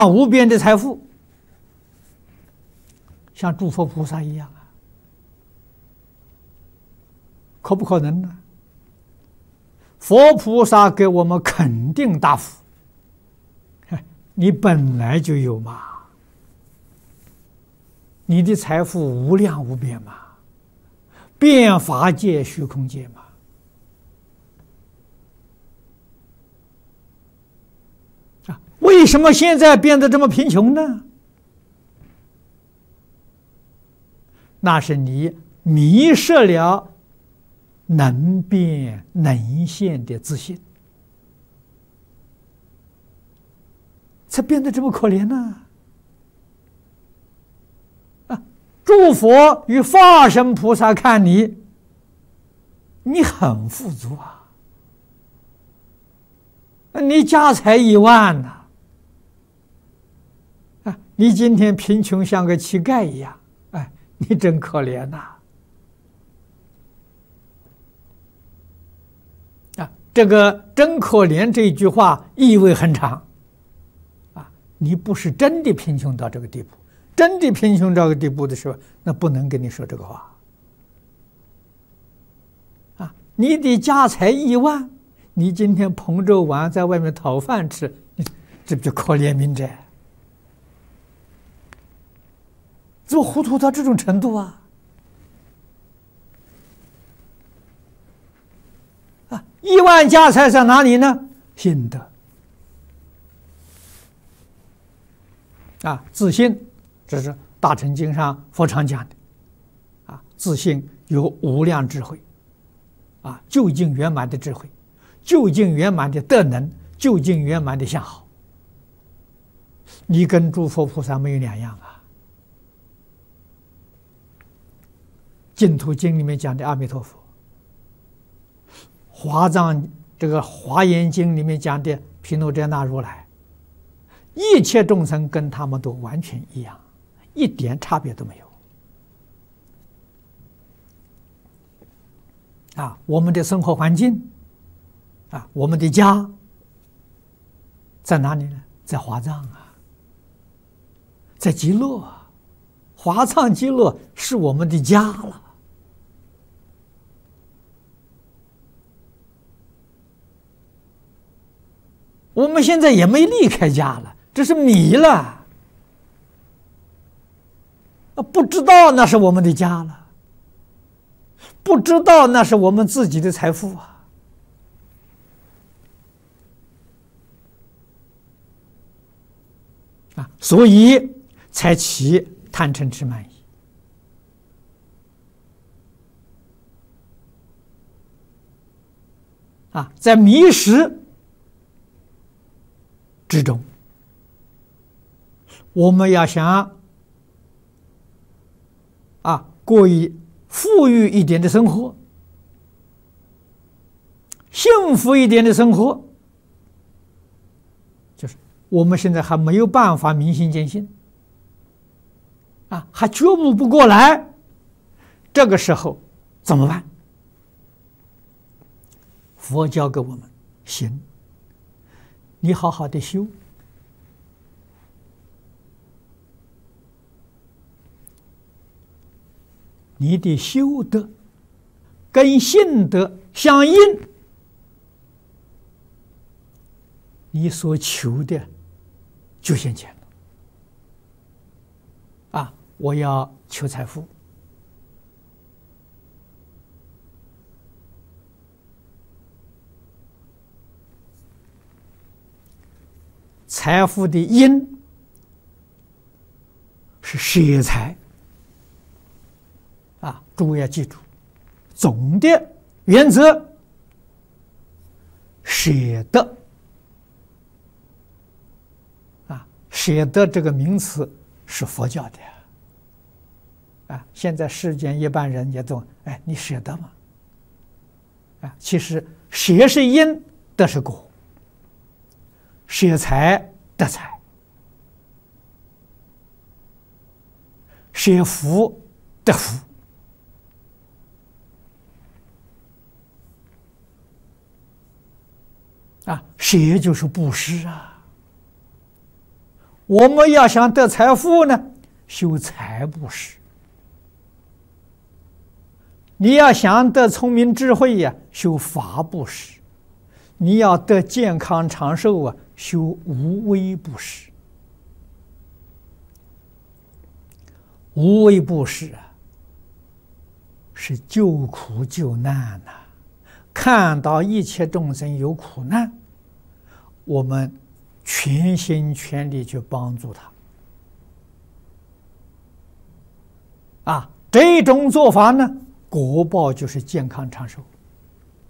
无边的财富，像诸佛菩萨一样啊，可不可能呢？佛菩萨给我们肯定答复：你本来就有嘛，你的财富无量无边嘛，遍法界、虚空界嘛。为什么现在变得这么贫穷呢？那是你迷失了能变能现的自信，才变得这么可怜呢。诸佛与化身菩萨看你，你很富足啊，你家财1万呐。你今天贫穷像个乞丐一样，哎，你真可怜呐！这个“真可怜”这一句话意味很长，你不是真的贫穷到这个地步，真的贫穷到这个地步的时候，那不能跟你说这个话。你的家财1万，你今天捧着碗在外面讨饭吃，你这不就可怜悯者？怎么糊涂到这种程度啊！1万家财在哪里呢？信德自信，这是大乘经上佛常讲的自信有无量智慧究竟圆满的智慧，究竟圆满的德能，究竟圆满的相好，你跟诸佛菩萨没有两样啊。净土经里面讲的阿弥陀佛，华严经里面讲的毗卢遮那如来，一切众生跟他们都完全一样，一点差别都没有。我们的生活环境我们的家在哪里呢？在华藏在极乐华藏极乐是我们的家了。我们现在也没离开家了，这是迷了，不知道那是我们的家了，不知道那是我们自己的财富所以才起贪嗔痴慢疑在迷失之中，我们要想过富裕一点的生活，幸福一点的生活，就是我们现在还没有办法明心见性还觉悟不过来，这个时候怎么办？佛教给我们行，你好好的修，你的修德跟信德相应，你所求的就现前了。我要求财富，财富的因是舍财诸位要记住，总的原则舍得舍得这个名词是佛教的现在世间一般人也都你舍得吗？其实舍是因，得是果，舍财得财，舍福得福舍就是布施我们要想得财富呢，修财布施；你要想得聪明智慧呀，修法布施；你要得健康长寿啊，修无为布施。无为布施啊，是救苦救难呐。看到一切众生有苦难，我们全心全力去帮助他。这种做法呢，果报就是健康长寿。